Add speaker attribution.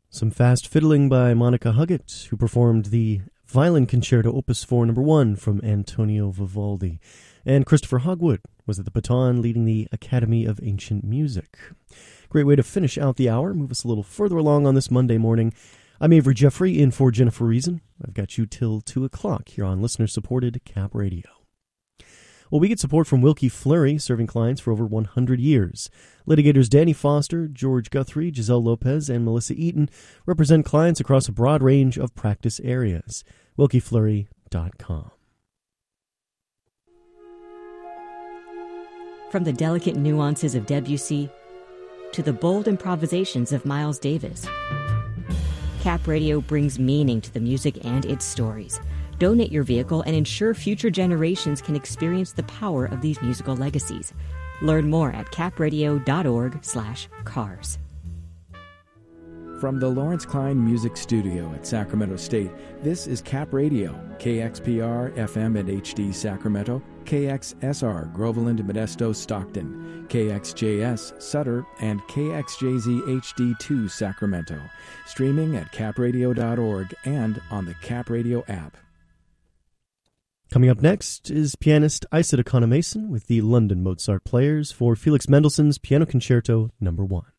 Speaker 1: Some fast fiddling by Monica Huggett, who performed the Violin Concerto Opus 4 No. 1 from Antonio Vivaldi. And Christopher Hogwood was at the baton leading the Academy of Ancient Music. Great way to finish out the hour, move us a little further along on this Monday morning. I'm Avery Jeffrey, in for Jennifer Reason. I've got you till 2 o'clock here on listener-supported Cap Radio. Well, we get support from Wilkie Fleury, serving clients for over 100 years. Litigators Danny Foster, George Guthrie, Giselle Lopez, and Melissa Eaton represent clients across a broad range of practice areas. WilkieFleury.com.
Speaker 2: From the delicate nuances of Debussy to the bold improvisations of Miles Davis, Cap Radio brings meaning to the music and its stories. Donate your vehicle and ensure future generations can experience the power of these musical legacies. Learn more at capradio.org/cars.
Speaker 3: From the Lawrence Klein Music Studio at Sacramento State, this is Cap Radio, KXPR FM and HD Sacramento, KXSR Groveland, Modesto, Stockton, KXJS Sutter, and KXJZ HD2 Sacramento. Streaming at capradio.org and on the Cap Radio app.
Speaker 1: Coming up next is pianist Isa Economason with the London Mozart Players for Felix Mendelssohn's Piano Concerto No. 1.